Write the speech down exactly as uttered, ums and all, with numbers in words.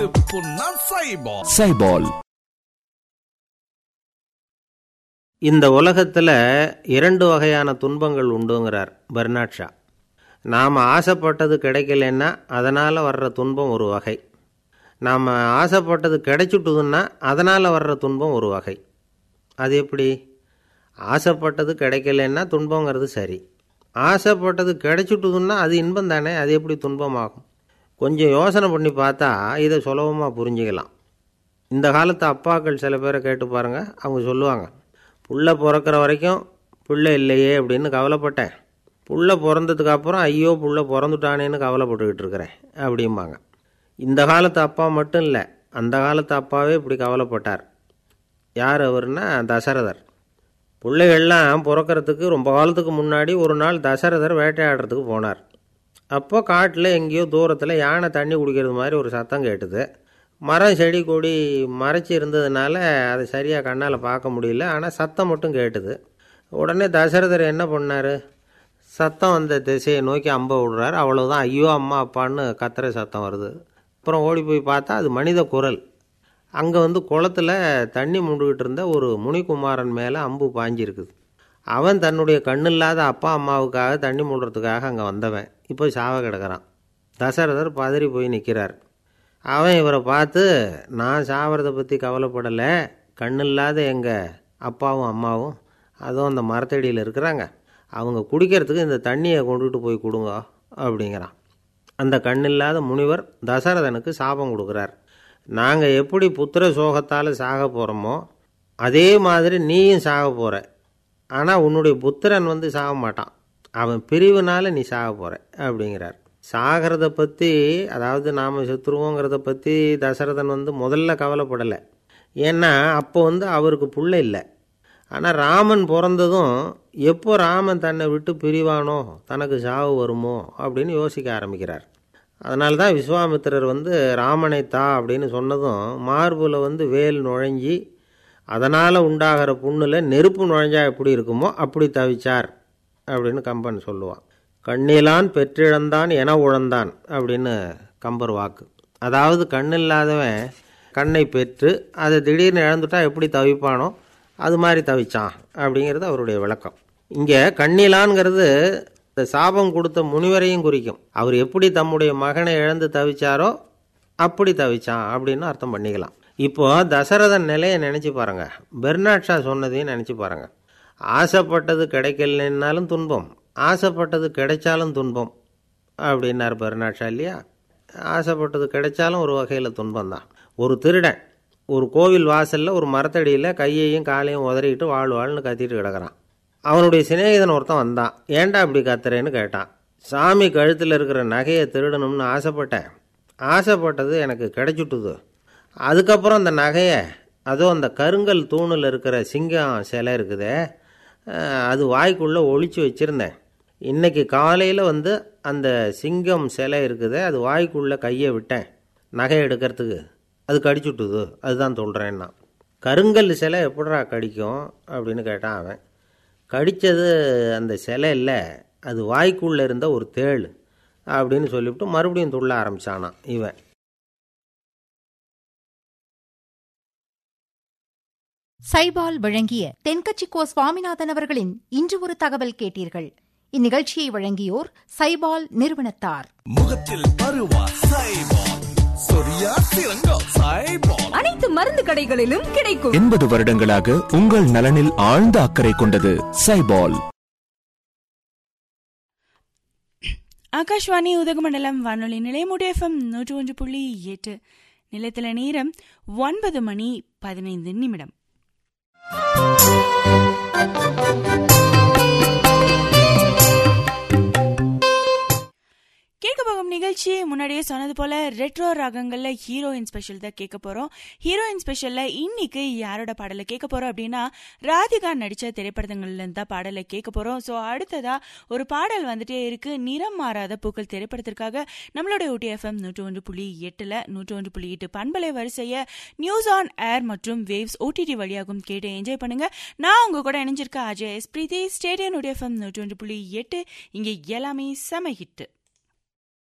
சைபால். இந்த உலகத்தில் இரண்டு வகையான துன்பங்கள் உண்டுங்கிறார் பெர்னாட் ஷா. நாம் ஆசைப்பட்டது கிடைக்கலன்னா அதனால் வர்ற துன்பம் ஒரு வகை, நாம் ஆசைப்பட்டது கிடைச்சிட்டுதுன்னா அதனால் வர்ற துன்பம் ஒரு வகை. அது எப்படி? ஆசைப்பட்டது கிடைக்கலன்னா துன்பங்கிறது சரி, ஆசைப்பட்டது கிடைச்சிட்டுதுன்னா அது இன்பம் தானே, அது எப்படி துன்பமாகும்? கொஞ்சம் யோசனை பண்ணி பார்த்தா இதை சுலபமாக புரிஞ்சுக்கலாம். இந்த காலத்து அப்பாக்கள் சில பேரை கேட்டு பாருங்கள், அவங்க சொல்லுவாங்க, புள்ள பிறக்கிற வரைக்கும் பிள்ளை இல்லையே அப்படின்னு கவலைப்பட்டேன், புள்ள பிறந்ததுக்கு அப்புறம் ஐயோ புள்ள பிறந்துட்டானேன்னு கவலைப்பட்டுக்கிட்டு இருக்கிறேன் அப்படிம்பாங்க. இந்த காலத்து அப்பா மட்டும் இல்லை, அந்த காலத்து அப்பாவே இப்படி கவலைப்பட்டார். யார் அவர்னா தசரதர். பிள்ளைகள்லாம் பிறக்கிறதுக்கு ரொம்ப காலத்துக்கு முன்னாடி ஒரு நாள் தசரதர் வேட்டையாடுறதுக்கு போனார். அப்போ காட்டில் எங்கேயோ தூரத்தில் யானை தண்ணி குடிக்கிறது மாதிரி ஒரு சத்தம் கேட்டுது. மரம் செடி கொடி மறைச்சி இருந்ததுனால அதை சரியாக கண்ணால் பார்க்க முடியல, ஆனால் சத்தம் மட்டும் கேட்டுது. உடனே தசரதர் என்ன பண்ணார், சத்தம் வந்த திசையை நோக்கி அம்பை விடுறாரு. அவ்வளோதான், ஐயோ அம்மா அப்பான்னு கத்துற சத்தம் வருது. அப்புறம் ஓடி போய் பார்த்தா அது மனித குரல். அங்கே வந்து குளத்தில் தண்ணி மூண்டுக்கிட்டு இருந்த ஒரு முனிகுமாரன் மேலே அம்பு பாஞ்சிருக்குது. அவன் தன்னுடைய கண்ணில்லாத அப்பா அம்மாவுக்காக தண்ணி மூடுறதுக்காக அங்கே வந்தவன் இப்போ சாவ கிடக்கிறான். தசரதர் பதறி போய் நிற்கிறார். அவன் இவரை பார்த்து, நான் சாவறதை பற்றி கவலைப்படலை, கண்ணில்லாத எங்கள் அப்பாவும் அம்மாவும் அதுவும் அந்த மரத்தடியில் இருக்கிறாங்க, அவங்க குடிக்கிறதுக்கு இந்த தண்ணியை கொண்டுகிட்டு போய் கொடுங்க அப்படிங்கிறான். அந்த கண்ணில்லாத முனிவர் தசரதனுக்கு சாபம் கொடுக்குறார். நாங்கள் எப்படி புத்திர சோகத்தால் சாக போகிறோமோ அதே மாதிரி நீயும் சாக போகிற, ஆனால் உன்னுடைய புத்திரன் வந்து சாக மாட்டான், அவன் பிரிவுனால நீ சாக போகிற அப்படிங்கிறார். சாகிறத பற்றி, அதாவது நாம் செத்துருவோங்கிறத பற்றி தசரதன் வந்து முதல்ல கவலைப்படலை. ஏன்னா அப்போ வந்து அவருக்கு புள்ள இல்லை. ஆனால் ராமன் பிறந்ததும் எப்போ ராமன் தன்னை விட்டு பிரிவானோ தனக்கு சாவு வருமோ அப்படின்னு யோசிக்க ஆரம்பிக்கிறார். அதனால தான் விஸ்வாமித்திரர் வந்து ராமனை தா அப்படின்னு சொன்னதும் மார்பில் வந்து வேல் நுழைஞ்சி அதனால் உண்டாகிற புண்ணில் நெருப்பு நுழைஞ்சா எப்படி இருக்குமோ அப்படி தவிச்சார் அப்படின்னு கம்பன் சொல்லுவான். கண்ணிலான் பெற்றிழந்தான் என உழந்தான் அப்படின்னு கம்பர் வாக்கு. அதாவது கண்ணில்லாதவன் கண்ணை பெற்று அதை திடீர்னு இழந்துட்டா எப்படி தவிப்பானோ அது மாதிரி தவிச்சான் அப்படிங்கிறது அவருடைய விளக்கம். இங்கே கண்ணிலான்ங்கிறது இந்த சாபம் கொடுத்த முனிவரையும் குறிக்கும். அவர் எப்படி தம்முடைய மகனை இழந்து தவிச்சாரோ அப்படி தவிச்சான் அப்படின்னு அர்த்தம் பண்ணிக்கலாம். இப்போ தசரதன் நிலையை நினச்சி பாருங்க, பெர்னாட் ஷா சொன்னதையும் நினச்சி பாருங்க. ஆசைப்பட்டது கிடைக்கலன்னாலும் துன்பம், ஆசைப்பட்டது கிடைச்சாலும் துன்பம் அப்படின்னார் பெர்னாட் ஷா இல்லையா? ஆசைப்பட்டது கிடைச்சாலும் ஒரு வகையில் துன்பம் தான். ஒரு திருடன் ஒரு கோவில் வாசலில் ஒரு மரத்தடியில் கையையும் காலையும் உதறிக்கிட்டு வாழ் வாழ்னு கத்திட்டு கிடக்கிறான். அவனுடைய சிநேகிதன் ஒருத்தன் வந்தான். ஏன்டா இப்படி கத்துறேன்னு கேட்டான். சாமி கழுத்தில் இருக்கிற நகையை திருடணும்னு ஆசைப்பட்டேன், ஆசைப்பட்டது எனக்கு கிடைச்சுட்டுது, அதுக்கப்புறம் அந்த நகையை, அதோ அந்த கருங்கல் தூணில் இருக்கிற சிங்கம் சிலை இருக்குதே அது வாய்க்குள்ளே ஒளிச்சு வச்சுருந்தேன், இன்றைக்கி காலையில் வந்து அந்த சிங்கம் சிலை இருக்குதே அது வாய்க்குள்ளே கையை விட்டேன் நகை எடுக்கிறதுக்கு, அது கடிச்சுட்டுது, அதுதான் சொல்கிறேன்னா. கருங்கல் சிலை எப்படிரா கடிக்கும் அப்படின்னு கேட்டான் அவன். கடித்தது அந்த சிலை இல்லை, அது வாய்க்குள்ளே இருந்த ஒரு தேள் அப்படின்னு சொல்லிவிட்டு மறுபடியும் துள்ள ஆரம்பித்தானான் இவன். சைபால் வழங்கிய தென்கட்சி கோ சுவாமிநாதன் அவர்களின் இன்று ஒரு தகவல் கேட்டீர்கள். இந்நிகழ்ச்சியை வழங்கியோர் சைபால் நிறுவனத்தார். முகத்தில் பருவா சைபால், சொரியா சிறங்கா சைபால், அனைத்து மருந்து கடைகளிலும் கிடைக்கும். எண்பது வருடங்களாக உங்கள் நலனில் ஆழ்ந்த அக்கறை கொண்டது சைபால். ஆகாஷ்வாணி உதகமண்டலம் வானொலி நிலையமுடைய எஃப்எம் நூற்று ஒன்று புள்ளி எட்டு. நிலையத்தில நேரம் ஒன்பது மணி பதினைந்து நிமிடம். கேட்க போகும் நிகழ்ச்சி முன்னாடியே சொன்னது போல ரெட்ரோ ராகங்கள்ல ஹீரோயின் ஸ்பெஷல் தான் கேட்க போறோம். ஹீரோயின் ஸ்பெஷல்ல இன்னைக்கு யாரோட பாடலை கேட்க போறோம் அப்படின்னா ராதிகா நடிச்ச திரைப்படங்கள்ல இருந்தா பாடலை கேட்க போறோம். ஸோ அடுத்ததா ஒரு பாடல் வந்துட்டே இருக்கு. நிறம் மாறாத பூக்கள் திரைப்படத்திற்காக நம்மளோட ஊட்டி எஃப்எம் நூற்று ஒன்று புள்ளி எட்டுல நூற்று ஒன்று புள்ளி எட்டு பண்பலை வரிசைய நியூஸ் ஆன் ஏர் மற்றும் வேவ்ஸ் ஓடிடி வழியாகவும் கேட்டு என்ஜாய் பண்ணுங்க. நான் உங்க கூட இணைஞ்சிருக்க அஜய் எஸ் பிரீத்தி. ஸ்டேடியன் ஊட்டி எஃப்எம் நூற்று ஒன்று புள்ளி எட்டு. இங்கே எல்லாமே செம ஹிட்.